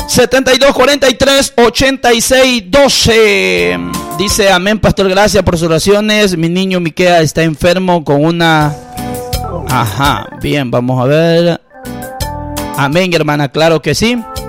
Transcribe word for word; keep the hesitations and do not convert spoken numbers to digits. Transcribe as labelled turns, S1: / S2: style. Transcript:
S1: setenta y dos cuarenta y tres ochenta y seis doce. Dice: amén, pastor, gracias por sus oraciones. Mi niño Miquea está enfermo con una... Ajá, bien, vamos a ver. Amén, hermana, claro que sí.